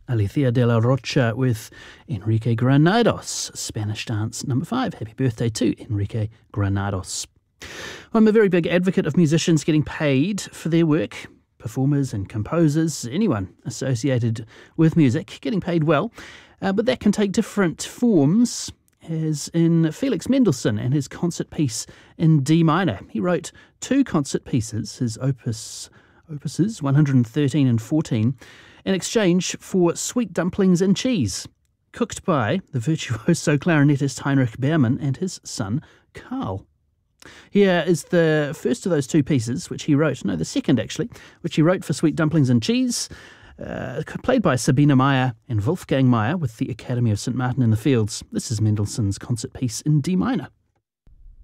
Alicia de la Rocha with Enrique Granados, Spanish Dance number 5. Happy birthday to Enrique Granados. I'm a very big advocate of musicians getting paid for their work. Performers and composers, anyone associated with music, getting paid well. But that can take different forms, as in Felix Mendelssohn and his concert piece in D minor. He wrote 2 concert pieces, his opuses 113 and 14, in exchange for sweet dumplings and cheese, cooked by the virtuoso clarinetist Heinrich Behrmann and his son Karl. Here is the first of those 2 pieces, which he wrote, the second actually, which he wrote for Sweet Dumplings and Cheese, played by Sabine Meyer and Wolfgang Meyer with the Academy of St. Martin in the Fields. This is Mendelssohn's concert piece in D minor.